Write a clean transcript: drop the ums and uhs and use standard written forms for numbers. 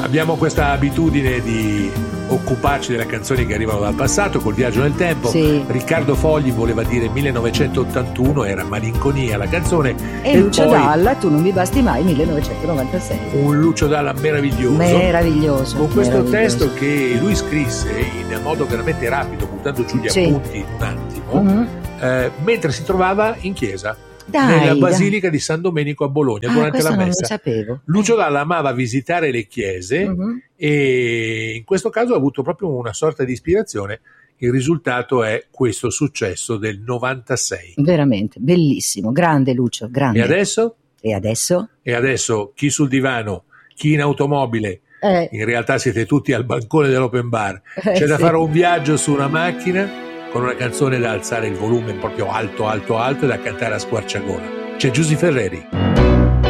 Abbiamo questa abitudine di occuparci delle canzoni che arrivano dal passato col viaggio nel tempo. Sì. Riccardo Fogli voleva dire 1981, era Malinconia la canzone, e Lucio poi Dalla, Tu non mi basti mai, 1996. un Lucio Dalla meraviglioso. Meraviglioso. Con questo meraviglioso. testo che lui scrisse in modo veramente rapido, buttando giù gli Sì. appunti in un attimo, Mhm. mentre si trovava in chiesa. Dai, Nella dai. Basilica di San Domenico a Bologna durante questo la non lo messa. sapevo. Lucio Dalla amava visitare le chiese Mhm. e in questo caso ha avuto proprio una sorta di ispirazione. Il risultato è questo successo del 96. Veramente, bellissimo, grande Lucio, grande. E adesso? E adesso? E adesso chi sul divano, chi in automobile, in realtà siete tutti al bancone dell'open bar, c'è da sì. fare un viaggio su una macchina con una canzone da alzare il volume proprio alto alto alto e da cantare a squarciagola. C'è Giusy Ferreri.